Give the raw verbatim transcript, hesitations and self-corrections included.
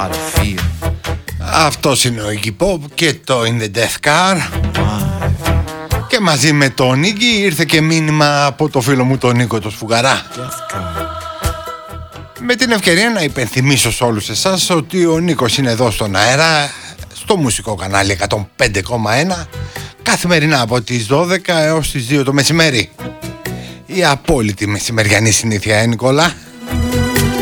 Αυτός είναι ο Iggy Pop και το In The Death Car. Και μαζί με τον Iggy ήρθε και μήνυμα από το φίλο μου τον Νίκο το Σφουγγαρά. Με την ευκαιρία να υπενθυμίσω σε όλους εσάς ότι ο Νίκος είναι εδώ στον αέρα, στο μουσικό κανάλι εκατόν πέντε κόμμα ένα, καθημερινά από τις δώδεκα έως τις δύο το μεσημέρι. Η απόλυτη μεσημεριανή συνήθεια, ε, Νικόλα.